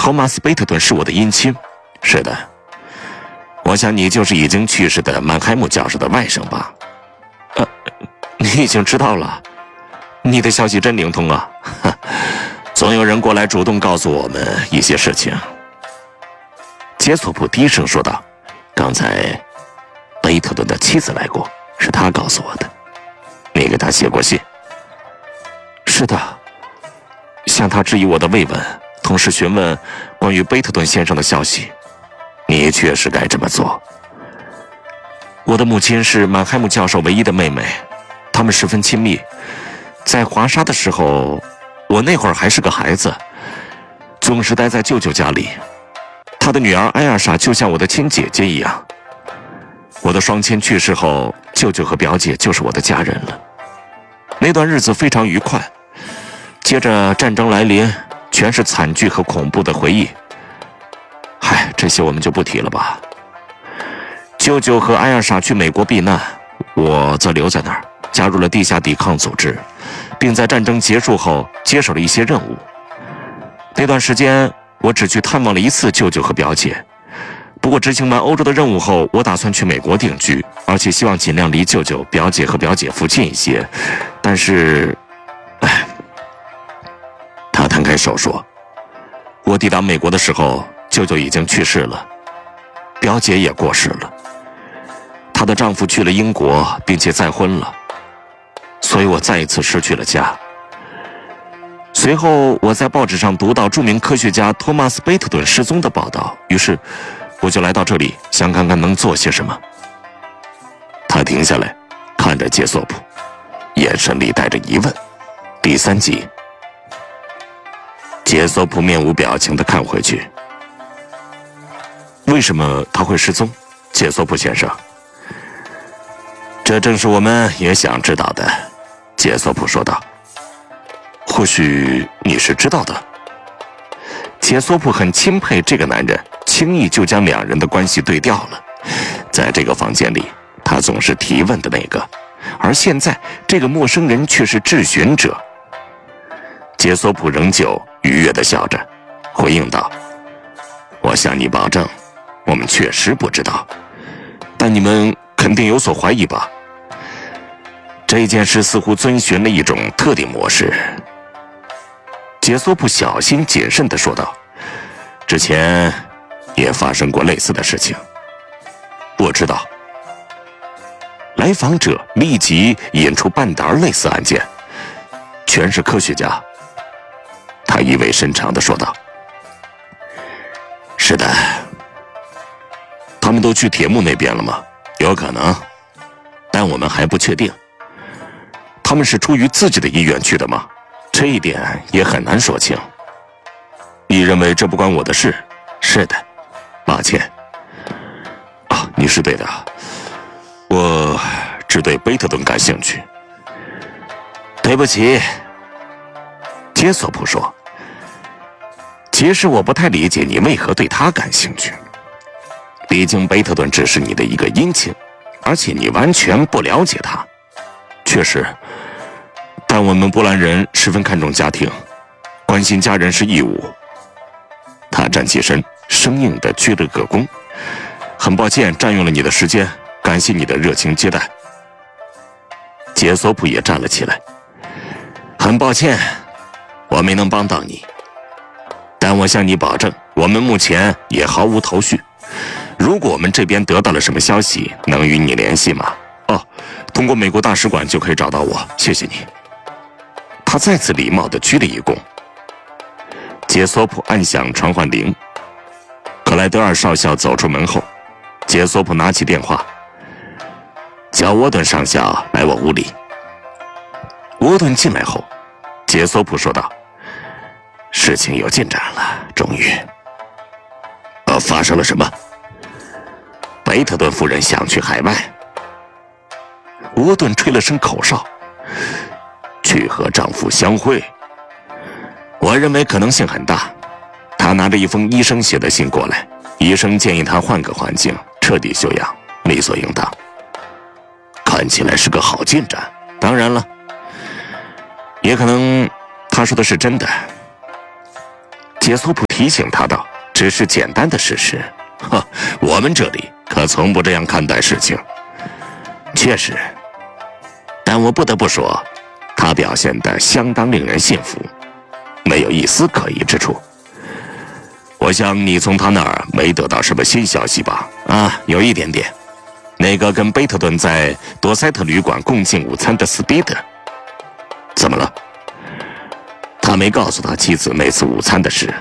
托马斯·贝特顿是我的姻亲。是的，我想你就是已经去世的曼海姆教授的外甥吧？你已经知道了，你的消息真灵通啊！总有人过来主动告诉我们一些事情。杰索普低声说道：“刚才贝特顿的妻子来过，是他告诉我的。你给他写过信？”“是的，向他质疑我的慰问，同时询问关于贝特顿先生的消息。你确实该这么做。我的母亲是曼海姆教授唯一的妹妹，他们十分亲密。在华沙的时候，我那会儿还是个孩子，总是待在舅舅家里。他的女儿艾尔莎就像我的亲姐姐一样。我的双亲去世后，舅舅和表姐就是我的家人了。那段日子非常愉快。接着战争来临，全是惨剧和恐怖的回忆。这些我们就不提了吧。舅舅和艾尔莎去美国避难，我则留在那儿，加入了地下抵抗组织，并在战争结束后接手了一些任务。那段时间，我只去探望了一次舅舅和表姐。不过执行完欧洲的任务后，我打算去美国定居，而且希望尽量离舅舅、表姐和表姐夫近一些。但是，他摊开手说，我抵达美国的时候，舅舅已经去世了，表姐也过世了，她的丈夫去了英国，并且再婚了，所以我再一次失去了家。随后我在报纸上读到著名科学家托马斯·贝特顿失踪的报道，于是我就来到这里，想看看能做些什么。他停下来，看着杰索普，眼神里带着疑问。第3集，杰索普面无表情地看回去。为什么他会失踪，杰索普先生？这正是我们也想知道的，杰索普说道。或许你是知道的。杰索普很钦佩这个男人，轻易就将两人的关系对调了。在这个房间里，他总是提问的那个，而现在这个陌生人却是质询者。杰索普仍旧愉悦地笑着，回应道：“我向你保证，我们确实不知道，但你们肯定有所怀疑吧？这件事似乎遵循了一种特定模式。”杰索普小心谨慎地说道：“之前也发生过类似的事情。”“我知道。”来访者立即引出半沓类似案件，全是科学家。他意味深长地说道：“是的。他们都去铁幕那边了吗？有可能，但我们还不确定。他们是出于自己的意愿去的吗？这一点也很难说清。你认为这不关我的事？”“是的，抱歉。”“你是对的，我只对贝特顿感兴趣。”“对不起。”杰索普说，“其实我不太理解你为何对他感兴趣。毕竟贝特顿只是你的一个姻亲，而且你完全不了解他。”“确实，但我们波兰人十分看重家庭，关心家人是义务。”他站起身，生硬地鞠了个躬。“很抱歉占用了你的时间，感谢你的热情接待。”杰索普也站了起来。“很抱歉，我没能帮到你，但我向你保证，我们目前也毫无头绪。如果我们这边得到了什么消息，能与你联系吗？”“通过美国大使馆就可以找到我，谢谢你。”他再次礼貌地鞠了一躬。杰索普按响传唤铃，克莱德尔少校走出门后，杰索普拿起电话：“叫沃顿上校来我屋里。”沃顿进来后，杰索普说道：“事情有进展了，终于。”“发生了什么？”“贝特顿夫人想去海外。”沃顿吹了声口哨：“去和丈夫相会。我认为可能性很大。她拿着一封医生写的信过来，医生建议她换个环境，彻底休养，理所应当。看起来是个好进展。当然了，也可能他说的是真的。” 杰索普提醒他道：“只是简单的事实。我们这里可从不这样看待事情。”确实，但我不得不说，他表现得相当令人信服，没有一丝可疑之处。我想你从他那儿没得到什么新消息吧？有一点点。那个跟贝特顿在多塞特旅馆共进午餐的斯皮德，怎么了？他没告诉他妻子那次午餐的事。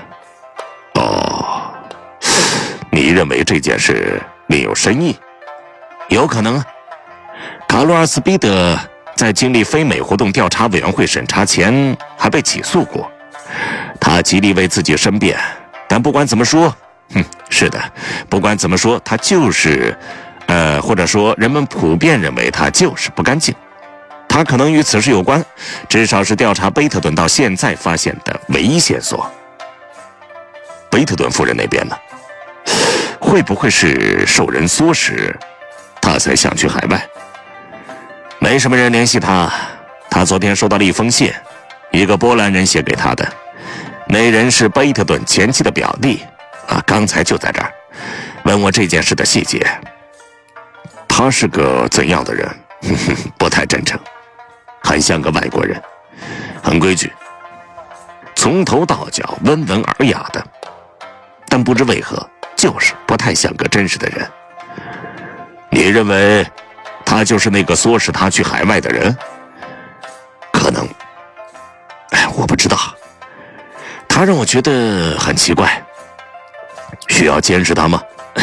你认为这件事另有深意？有可能。卡罗尔·斯皮德在经历非美活动调查委员会审查前还被起诉过，他极力为自己申辩，但不管怎么说，是的，不管怎么说，他就是或者说人们普遍认为他就是不干净。他可能与此事有关，至少是调查贝特顿到现在发现的唯一线索。贝特顿夫人那边呢？会不会是受人唆使，他才想去海外？没什么人联系他，他昨天收到了一封信，一个波兰人写给他的，那人是贝特顿前妻的表弟，刚才就在这儿，问我这件事的细节。他是个怎样的人？不太真诚，很像个外国人，很规矩，从头到脚温文尔雅的，但不知为何就是不太像个真实的人。你认为他就是那个唆使他去海外的人？可能，我不知道。他让我觉得很奇怪。需要监视他吗？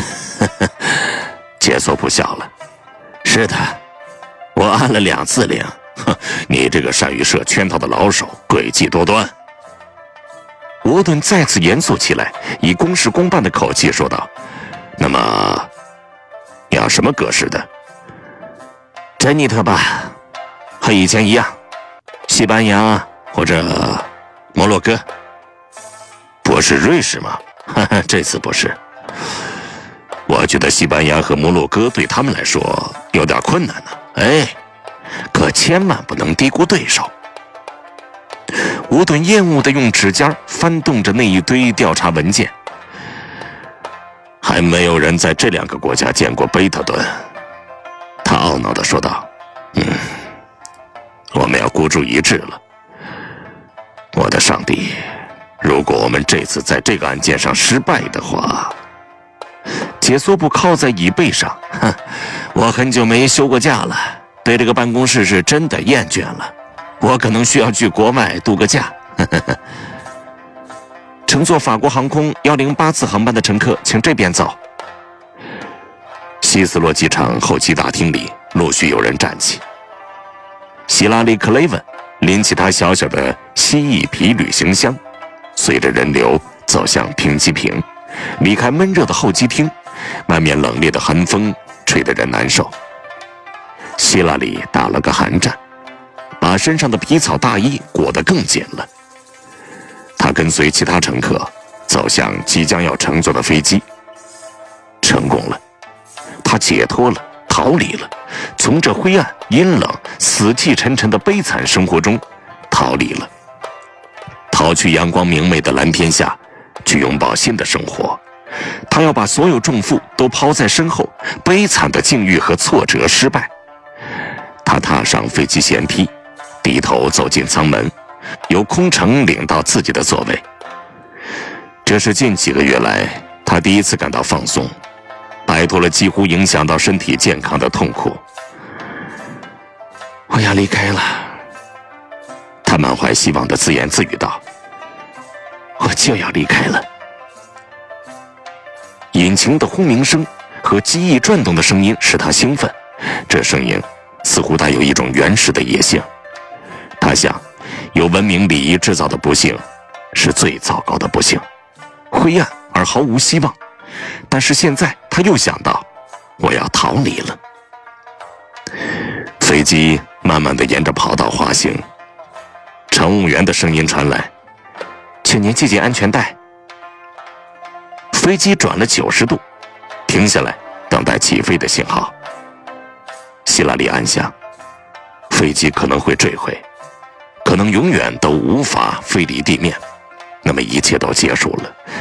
杰索普笑了。是的，我按了2次铃。你这个善于设圈套的老手，诡计多端。沃顿再次严肃起来，以公事公办的口气说道：“那么，你要什么格式的？珍妮特吧，和以前一样，西班牙或者摩洛哥。不是瑞士吗？这次不是。我觉得西班牙和摩洛哥对他们来说有点困难呢。可千万不能低估对手。”沃顿厌恶地用指尖翻动着那一堆调查文件。还没有人在这2个国家见过贝特顿，他懊恼地说道。我们要孤注一掷了。我的上帝，如果我们这次在这个案件上失败的话……杰索普靠在椅背上，我很久没休过假了，对这个办公室是真的厌倦了。我可能需要去国外度个假。乘坐法国航空108次航班的乘客，请这边走。希斯罗机场候机大厅里陆续有人站起。希拉里·克雷文拎起他小小的蜥蜴皮旅行箱，随着人流走向评级坪，离开闷热的候机厅。外面冷冽的寒风吹得人难受。希拉里打了个寒战，把身上的皮草大衣裹得更紧了。他跟随其他乘客走向即将要乘坐的飞机。成功了，他解脱了，逃离了，从这灰暗、阴冷、死气沉沉的悲惨生活中逃离了，逃去阳光明媚的蓝天下，去拥抱新的生活。他要把所有重负都抛在身后，悲惨的境遇和挫折、失败。他踏上飞机舷梯，低头走进舱门，由空乘领到自己的座位。这是近几个月来他第一次感到放松，摆脱了几乎影响到身体健康的痛苦。我要离开了，他满怀希望地自言自语道：“我就要离开了。”引擎的轰鸣声和机翼转动的声音使他兴奋，这声音似乎带有一种原始的野性。他想，由文明礼仪制造的不幸是最糟糕的不幸，灰暗而毫无希望。但是现在他又想到，我要逃离了。飞机慢慢地沿着跑道滑行，乘务员的声音传来：“请您系紧安全带。”飞机转了90度，停下来等待起飞的信号。希拉里暗想，飞机可能会坠毁，可能永远都无法飞离地面。 那么一切都结束了。